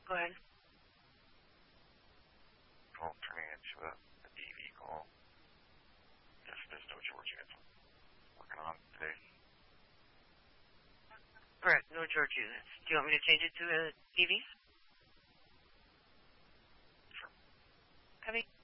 Go ahead. Call turning into a DV call. Yes, there's no George units working on today. Correct, no George units. Do you want me to change it to a DV? Sure. Copy.